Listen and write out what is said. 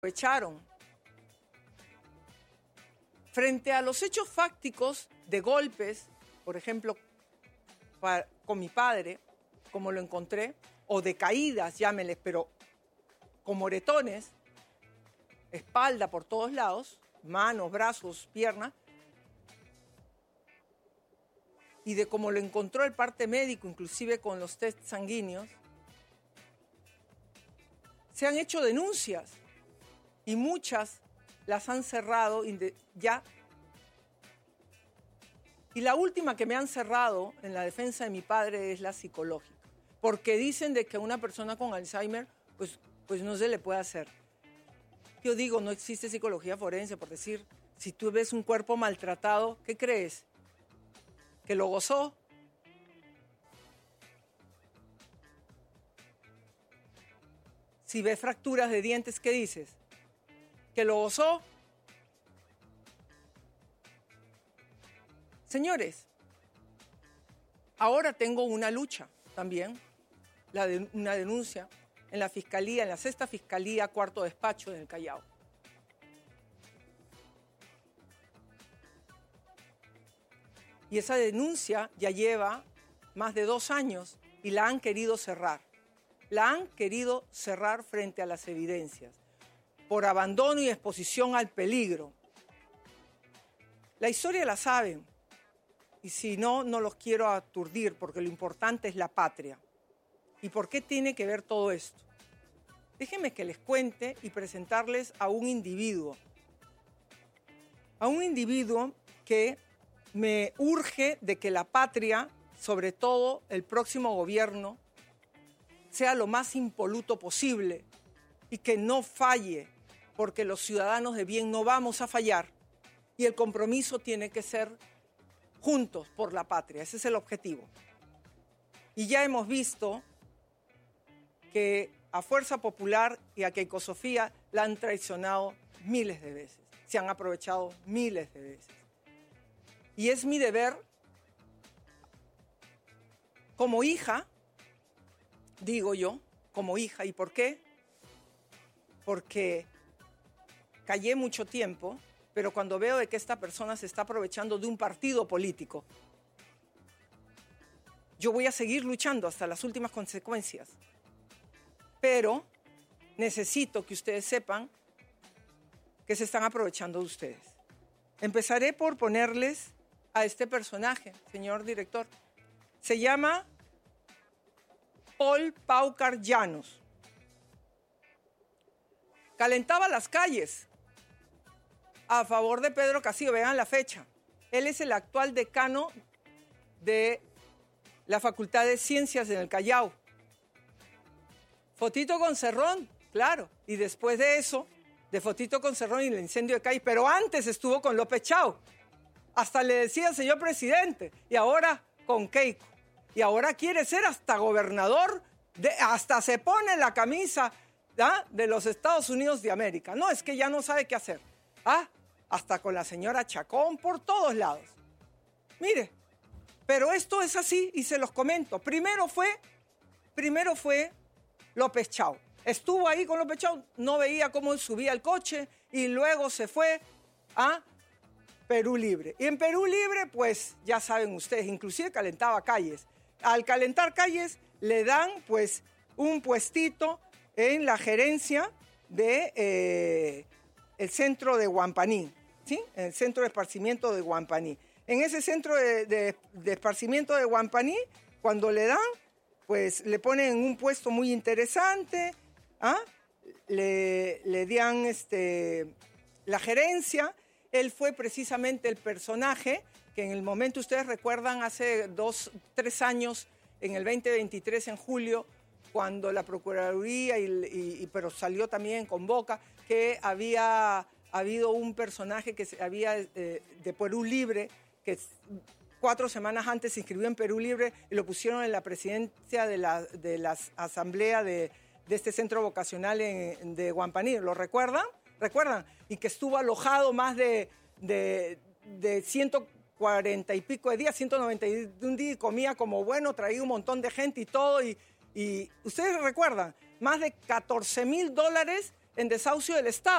aprovecharon. Frente a los hechos fácticos de golpes, por ejemplo, con mi padre, como lo encontré, o de caídas, llámenles, pero con moretones, espalda por todos lados, manos, brazos, piernas, y de cómo lo encontró el parte médico, inclusive con los test sanguíneos, se han hecho denuncias y muchas las han cerrado ya. Y la última que me han cerrado en la defensa de mi padre es la psicológica, porque dicen de que a una persona con Alzheimer pues no se le puede hacer. Yo digo, no existe psicología forense, por decir, si tú ves un cuerpo maltratado, ¿qué crees? ¿Que lo gozó? Si ves fracturas de dientes, ¿qué dices? ¿Que lo gozó? Señores, ahora tengo una lucha también, una denuncia en la Fiscalía, en la 6ª Fiscalía, 4º Despacho en el Callao. Y esa denuncia ya lleva más de 2 años y la han querido cerrar. La han querido cerrar frente a las evidencias, por abandono y exposición al peligro. La historia la saben, y si no, no los quiero aturdir, porque lo importante es la patria. ¿Y por qué tiene que ver todo esto? Déjenme que les cuente y presentarles a un individuo. A un individuo que me urge de que la patria, sobre todo el próximo gobierno, sea lo más impoluto posible y que no falle, porque los ciudadanos de bien no vamos a fallar y el compromiso tiene que ser juntos por la patria. Ese es el objetivo. Y ya hemos visto que a Fuerza Popular y a Keiko Sofía la han traicionado miles de veces, se han aprovechado miles de veces. Y es mi deber como hija, digo yo, como hija. ¿Y por qué? Porque callé mucho tiempo, pero cuando veo de que esta persona se está aprovechando de un partido político, yo voy a seguir luchando hasta las últimas consecuencias. Pero necesito que ustedes sepan que se están aprovechando de ustedes. Empezaré por ponerles a este personaje, señor director. Se llama Paul Paucar Llanos. Calentaba las calles a favor de Pedro Castillo. Vean la fecha. Él es el actual decano de la Facultad de Ciencias en el Callao. Fotito con Cerrón, claro. Y después de eso, de fotito con Cerrón y el incendio de Calles, pero antes estuvo con López Chao. Hasta le decía señor presidente, y ahora con Keiko. Y ahora quiere ser hasta gobernador, hasta se pone la camisa de los Estados Unidos de América. No, es que ya no sabe qué hacer. Hasta con la señora Chacón, por todos lados. Mire, pero esto es así y se los comento. Primero fue López Chao. Estuvo ahí con López Chao, no veía cómo subía el coche y luego se fue a Perú Libre. Y en Perú Libre, pues ya saben ustedes, inclusive calentaba calles. Al calentar calles le dan pues un puestito en la gerencia de el centro de Huampaní, ¿sí? En el centro de esparcimiento de Huampaní. En ese centro de esparcimiento de Huampaní, cuando le dan, pues le ponen un puesto muy interesante, le dan la gerencia. Él fue precisamente el personaje que en el momento, ustedes recuerdan, hace 3 años, en el 2023, en julio, cuando la Procuraduría, pero salió también con Boca, que había habido un personaje que había de Perú Libre, que 4 semanas antes se inscribió en Perú Libre y lo pusieron en la presidencia de la asamblea de este centro vocacional de Huampaní. ¿Lo recuerdan? ¿Recuerdan? Y que estuvo alojado más de 140 y pico de días, 191 días, y comía como bueno, traía un montón de gente y todo. Y ustedes recuerdan, más de $14,000 en desahucio del Estado.